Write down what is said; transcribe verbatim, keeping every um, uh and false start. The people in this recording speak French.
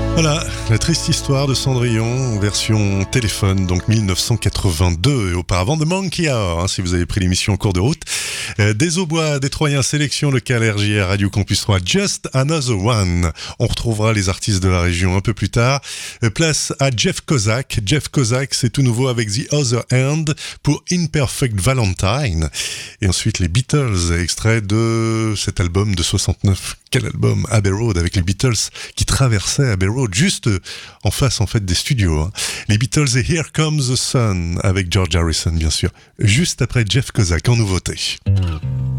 Voilà, la triste histoire de Cendrillon, version téléphone, donc mille neuf cent quatre-vingt-deux, et auparavant de Monkey Hour, hein, si vous avez pris l'émission en cours de route. Euh, des Aubois, des Troyens, sélection locale R J R, Radio Campus trois, Just Another One. On retrouvera les artistes de la région un peu plus tard. Euh, place à Jeff Kozak. Jeff Kozak, c'est tout nouveau avec The Other Hand pour Imperfect Valentine. Et ensuite les Beatles, extrait de cet album de soixante-neuf. Quel album, Abbey Road, avec les Beatles qui traversaient Abbey Road, juste en face en fait des studios. Hein. Les Beatles et Here Comes the Sun avec George Harrison bien sûr, juste après Jeff Kozak en nouveauté.